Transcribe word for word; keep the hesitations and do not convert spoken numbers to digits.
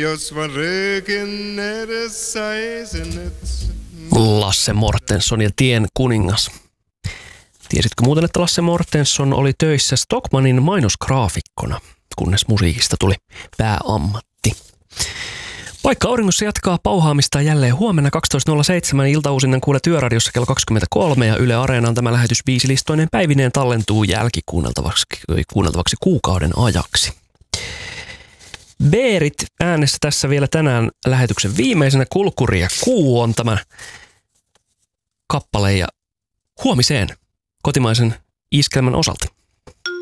jos vaan röökin edessä esinet. Lasse Mortensson ja Tien kuningas. Tiesitkö muuten, että Lasse Mortensson oli töissä Stockmannin mainosgraafikkona, kunnes musiikista tuli pääammatti. Paikka auringossa jatkaa pauhaamista jälleen huomenna kaksitoista nolla seitsemän iltauusinnan kuule Työradiossa kello kaksikymmentäkolme ja Yle Areenaan tämä lähetys viisilistoinen päivineen tallentuu jälkikuunneltavaksi kuunneltavaksi kuukauden ajaksi. Beerit äänessä tässä vielä tänään lähetyksen viimeisenä. Kulkuri ja kuu on tämä kappale ja huomiseen kotimaisen iskelmän osalta.